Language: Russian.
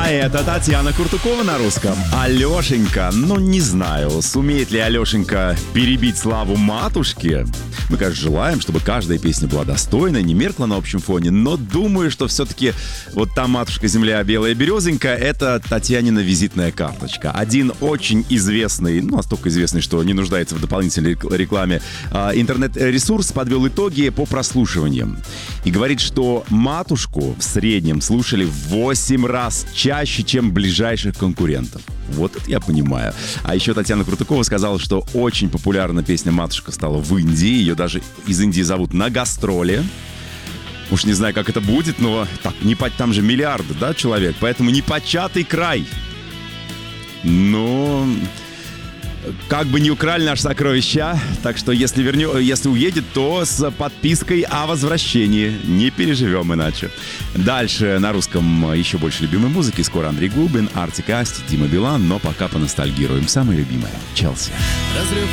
А это Татьяна Куртукова на русском. Алешенька, не знаю, сумеет ли Алешенька перебить славу матушки. Мы, конечно, желаем, чтобы каждая песня была достойна, не меркла на общем фоне, но думаю, что все-таки вот та матушка земля, белая березонька, это Татьянина визитная карточка. Один очень известный, настолько известный, что не нуждается в дополнительной рекламе, интернет-ресурс подвел итоги по прослушиваниям. И говорит, что матушку в среднем слушали в 8 раз чаще, чем ближайших конкурентов. Вот это я понимаю. А еще Татьяна Крутыкова сказала, что очень популярна песня «Матушка» стала в Индии. Ее даже из Индии зовут на гастроли. Уж не знаю, как это будет, но там же миллиарды, человек. Поэтому непочатый край. Как бы не украли наши сокровища. Так что если уедет, то с подпиской о возвращении. Не переживем иначе. Дальше на русском еще больше любимой музыки. Скоро Андрей Губин, Артик и Асти, Дима Билан. Но пока поностальгируем. Самое любимое — Челси.